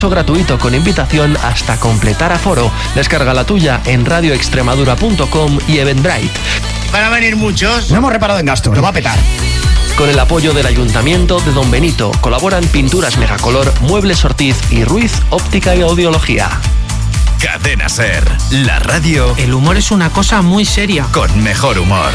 gratuito con invitación hasta completar aforo. Descarga la tuya en radioextremadura.com y Eventbrite. ¿Van a venir muchos? No hemos reparado en gastos, lo va a petar. Con el apoyo del Ayuntamiento de Don Benito, colaboran Pinturas Megacolor, Muebles Ortiz y Ruiz Óptica y Audiología. Cadena Ser, la radio. El humor es una cosa muy seria. Con mejor humor.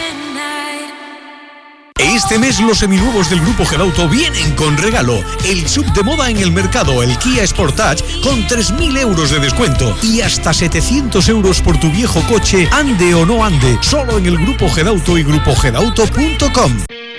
Este mes los seminuevos del Grupo Gedauto vienen con regalo. El sub de moda en el mercado, el Kia Sportage, con 3.000 euros de descuento. Y hasta 700 euros por tu viejo coche, ande o no ande. Solo en el Grupo Gedauto y grupogedauto.com.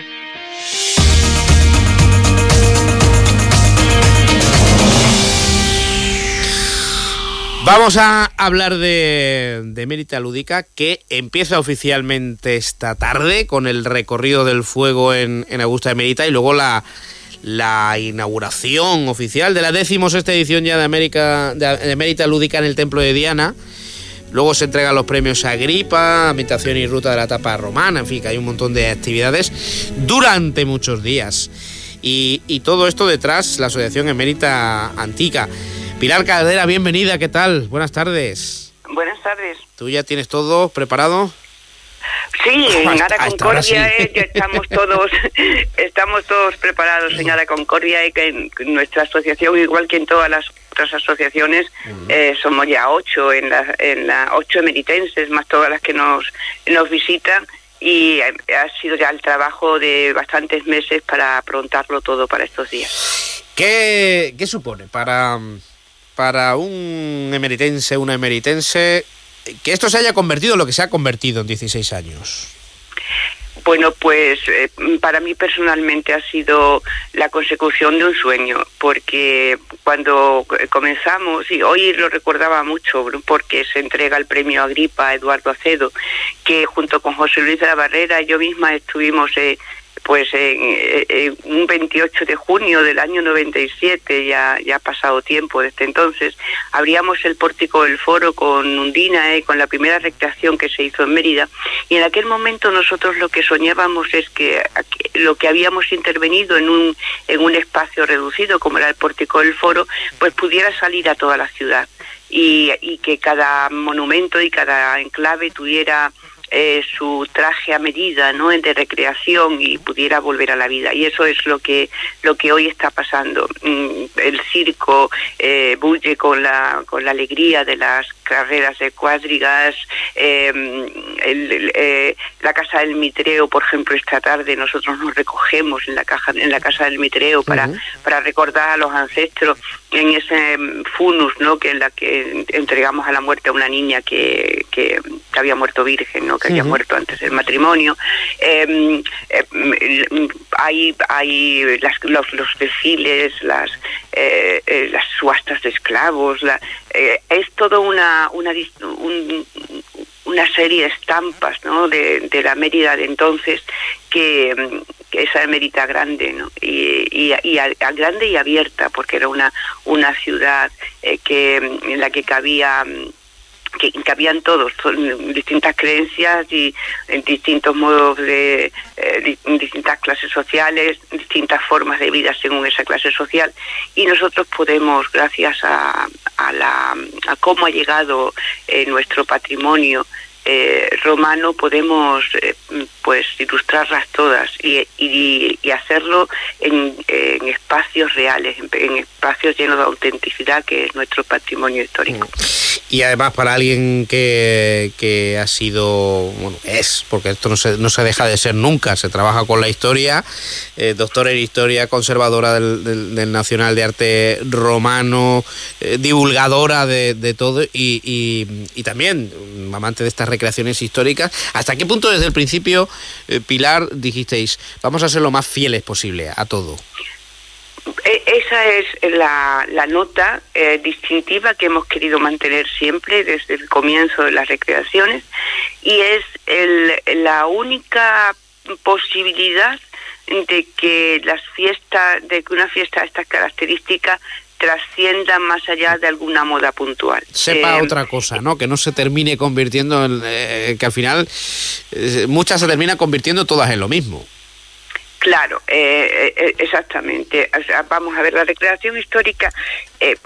Vamos a hablar de Emérita Lúdica, que empieza oficialmente esta tarde con el recorrido del fuego en Augusta Emérita y luego la inauguración oficial de la 16ª edición ya de Emérita Lúdica en el Templo de Diana. Luego se entregan los premios Agripa, ambientación y ruta de la etapa romana, en fin, que hay un montón de actividades durante muchos días. Y todo esto detrás, la Asociación Emérita Antica. Pilar Caldera, bienvenida, ¿qué tal? Buenas tardes. Buenas tardes. ¿Tú ya tienes todo preparado? Sí, en Ara Concordia sí. Ya estamos todos preparados en Ara Concordia, y que en nuestra asociación, igual que en todas las otras asociaciones, somos ya 8 en la 8 emeritenses, más todas las que nos visitan, y ha sido ya el trabajo de bastantes meses para aprontarlo todo para estos días. ¿Qué supone para un emeritense, una emeritense, que esto se haya convertido en lo que se ha convertido en 16 años? Bueno, pues para mí personalmente ha sido la consecución de un sueño, porque cuando comenzamos, y hoy lo recordaba mucho porque se entrega el premio Agripa a Eduardo Acedo, que junto con José Luis de la Barrera yo misma estuvimos un 28 de junio del año 97, ya ha pasado tiempo desde entonces, abríamos el pórtico del foro con Undina, con la primera recreación que se hizo en Mérida, y en aquel momento nosotros lo que soñábamos es que lo que habíamos intervenido en un espacio reducido como era el pórtico del foro, pues pudiera salir a toda la ciudad, y que cada monumento y cada enclave tuviera su traje a medida, ¿no?, de recreación, y pudiera volver a la vida. Y eso es lo que hoy está pasando. El circo bulle con la alegría de las carreras de cuadrigas, la Casa del Mitreo, por ejemplo, esta tarde nosotros nos recogemos en la Casa del Mitreo para recordar a los ancestros en ese funus, ¿no?, que en la que entregamos a la muerte a una niña que había muerto virgen, ¿no?, que había muerto antes del matrimonio. Hay los desfiles, las subastas de esclavos, es todo una serie de estampas, ¿no?, de la Mérida de entonces, que esa Emérita grande, ¿no?, y grande y abierta, porque era una ciudad en la que cabían todos, distintas creencias y distintos modos de distintas clases sociales, distintas formas de vida según esa clase social, y nosotros podemos, gracias a cómo ha llegado nuestro patrimonio romano, podemos pues ilustrarlas todas y hacerlo en espacios reales, en espacios llenos de autenticidad, que es nuestro patrimonio histórico. Y además para alguien que ha sido, bueno, porque esto no se deja de ser nunca, se trabaja con la historia, doctora en historia, conservadora del Nacional de Arte Romano, divulgadora de todo y también amante de estas recreaciones históricas. ¿Hasta qué punto desde el principio, Pilar, dijisteis, vamos a ser lo más fieles posible a todo? Esa es la nota distintiva que hemos querido mantener siempre desde el comienzo de las recreaciones, y es la única posibilidad de que una fiesta de estas características trascienda más allá de alguna moda puntual. Sepa otra cosa, ¿no? Que no se termine convirtiendo en... que al final muchas se terminan convirtiendo todas en lo mismo. Claro, exactamente. O sea, vamos a ver, la recreación histórica